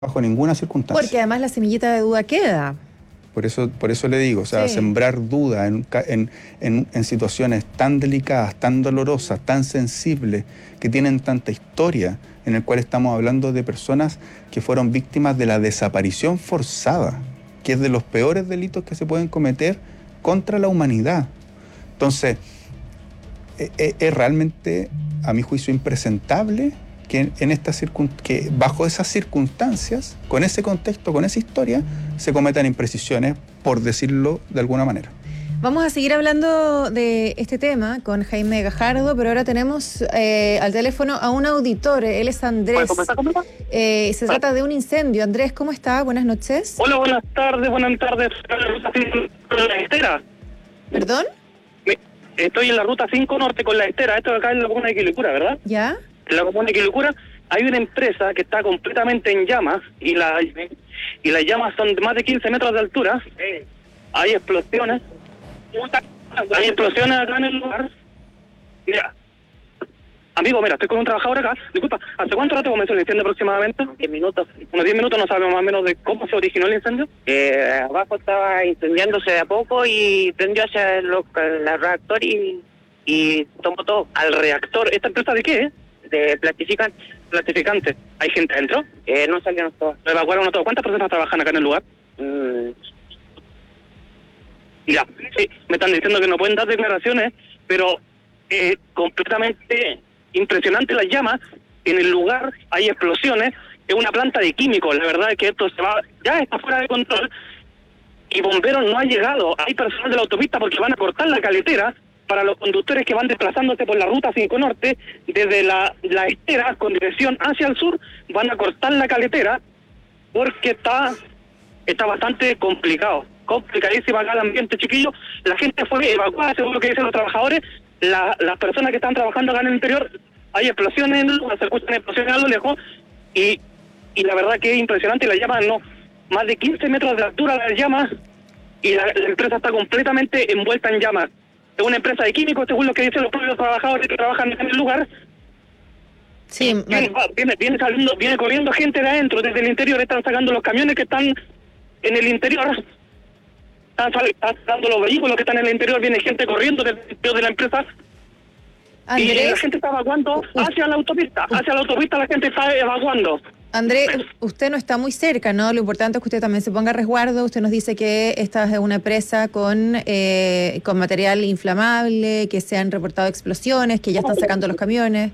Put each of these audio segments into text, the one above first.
bajo ninguna circunstancia. Porque además la semillita de duda queda. Por eso le digo, o sea, Sí. sembrar duda en situaciones tan delicadas, tan dolorosas, tan sensibles, que tienen tanta historia, en el cual estamos hablando de personas que fueron víctimas de la desaparición forzada, que es de los peores delitos que se pueden cometer contra la humanidad. Entonces, es realmente, a mi juicio, impresentable que bajo esas circunstancias, con ese contexto, con esa historia, se cometan imprecisiones, por decirlo de alguna manera. Vamos a seguir hablando de este tema con Jaime Gajardo, pero ahora tenemos al teléfono a un auditor. Él es Andrés. ¿Puedes comenzar conmigo? Se trata de un incendio. Andrés, ¿cómo está? Buenas noches. Hola, buenas tardes. Con la estera. ¿Perdón? Estoy en la ruta 5 norte con la estera. Esto acá en la comuna de Quilicura, ¿verdad? ¿Ya? En la comuna de Quilicura hay una empresa que está completamente en llamas y las llamas son de más de 15 metros de altura. Hay explosiones. Hay explosiones acá en el lugar. Mira. Amigo, mira, estoy con un trabajador acá. Disculpa, ¿hace cuánto rato comenzó el incendio aproximadamente? 10 minutos. Unos 10 minutos, no sabemos más o menos de cómo se originó el incendio. Abajo estaba incendiándose de a poco y prendió hacia el reactor y tomó todo. Al reactor, ¿esta empresa de qué? De Platificante. ¿Hay gente adentro? no salieron todos. ¿Lo evacuaron a todos? ¿Cuántas personas trabajan acá en el lugar? Ya, sí, me están diciendo que no pueden dar declaraciones, pero completamente impresionante las llamas. En el lugar hay explosiones, es una planta de químicos. La verdad es que esto ya está fuera de control y bomberos no han llegado. Hay personal de la autopista porque van a cortar la caletera para los conductores que van desplazándose por la ruta 5 norte desde la estera con dirección hacia el sur. Van a cortar la caletera porque está bastante complicadísima acá el ambiente, chiquillo. La gente fue evacuada, según lo que dicen los trabajadores. Las personas que están trabajando acá en el interior, hay explosiones, se escuchan explosiones a lo lejos y la verdad que es impresionante. Las llamas, más de 15 metros de altura las llamas, y la empresa está completamente envuelta en llamas. Es una empresa de químicos, según lo que dicen los propios trabajadores que trabajan en el lugar. Sí, Viene corriendo gente de adentro, desde el interior. Están sacando los camiones que están en el interior. Están sacando los vehículos que están en el interior. Viene gente corriendo desde el interior de la empresa. Andrés, Y la gente está evacuando hacia la autopista. Hacia la autopista la gente está evacuando. Andrés, usted no está muy cerca, ¿no? Lo importante es que usted también se ponga a resguardo. Usted nos dice que esta es una empresa con material inflamable, que se han reportado explosiones, que ya están sacando los camiones.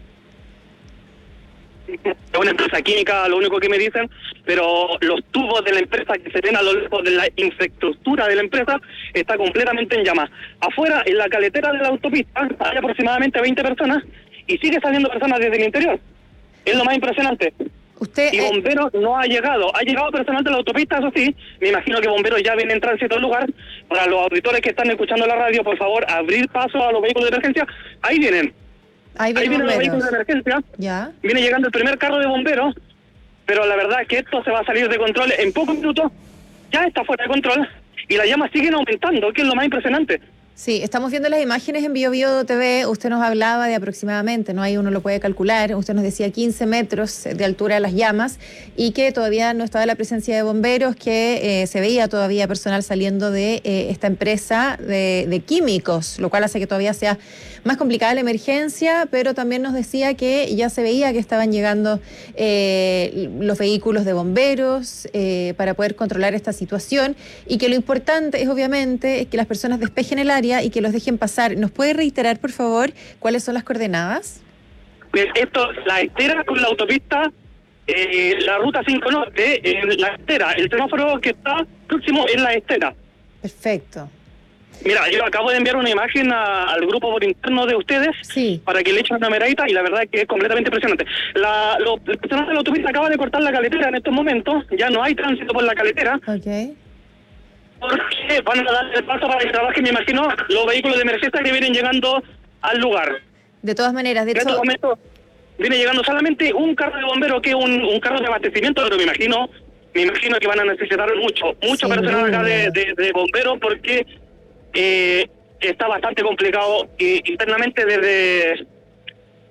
Es una empresa química, lo único que me dicen, pero los tubos de la empresa que se ven a lo lejos de la infraestructura de la empresa está completamente en llamas. Afuera, en la caletera de la autopista, hay aproximadamente 20 personas y sigue saliendo personas desde el interior. Es lo más impresionante. Y bomberos no ha llegado. Ha llegado personal de la autopista, eso sí. Me imagino que bomberos ya vienen en tránsito al lugar. Para los auditores que están escuchando la radio, por favor, abrir paso a los vehículos de emergencia. Ahí vienen. Ahí vienen los vehículos de emergencia. ¿Ya? Viene llegando el primer carro de bomberos, pero la verdad es que esto se va a salir de control en pocos minutos. Ya está fuera de control y las llamas siguen aumentando, que es lo más impresionante. Sí, estamos viendo las imágenes en BioBio TV. Usted nos hablaba de aproximadamente, ¿no? Ahí uno lo puede calcular. Usted nos decía 15 metros de altura de las llamas y que todavía no estaba la presencia de bomberos, que se veía todavía personal saliendo de esta empresa de químicos, lo cual hace que todavía sea más complicada la emergencia, pero también nos decía que ya se veía que estaban llegando los vehículos de bomberos para poder controlar esta situación y que lo importante es obviamente que las personas despejen el área y que los dejen pasar. ¿Nos puede reiterar, por favor, cuáles son las coordenadas? La estera con la autopista, la ruta 5 norte, la estera, el semáforo que está próximo es la estera. Perfecto. Mira, yo acabo de enviar una imagen al grupo por interno de ustedes, sí, para que le echen una miradita y la verdad es que es completamente impresionante. El personal de la autopista acaba de cortar la caletera en estos momentos, ya no hay tránsito por la caletera. Okay. Porque van a dar el paso para que trabajen, me imagino, los vehículos de emergencia que vienen llegando al lugar. De todas maneras, de en hecho... estos momentos viene llegando solamente un carro de bomberos, que es un carro de abastecimiento, pero me imagino que van a necesitar mucho personal acá de bomberos, porque está bastante complicado internamente desde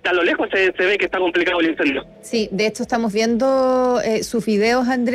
a lo lejos se ve que está complicado el incendio. Sí, de hecho estamos viendo sus videos, Andrés.